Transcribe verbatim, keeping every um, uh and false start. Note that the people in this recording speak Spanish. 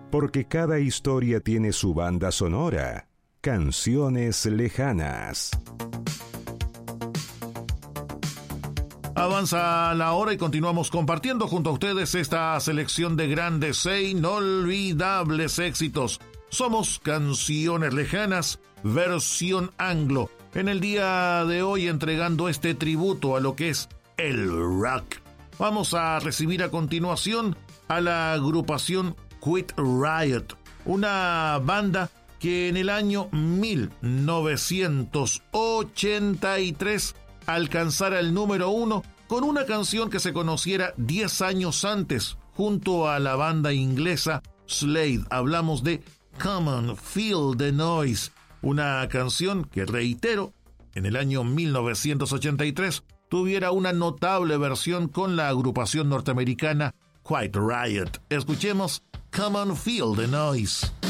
porque cada historia tiene su banda sonora. Canciones lejanas. Avanza la hora y continuamos compartiendo junto a ustedes esta selección de grandes e inolvidables éxitos. Somos Canciones Lejanas, versión anglo. En el día de hoy entregando este tributo a lo que es el rock. Vamos a recibir a continuación a la agrupación Quiet Riot, una banda que en el año mil novecientos ochenta y tres alcanzara el número uno con una canción que se conociera diez años antes junto a la banda inglesa Slade. Hablamos de Come on, Feel the Noise, una canción que, reitero, en el año mil novecientos ochenta y tres tuviera una notable versión con la agrupación norteamericana Quiet Riot. Escuchemos Come on, Feel the Noise.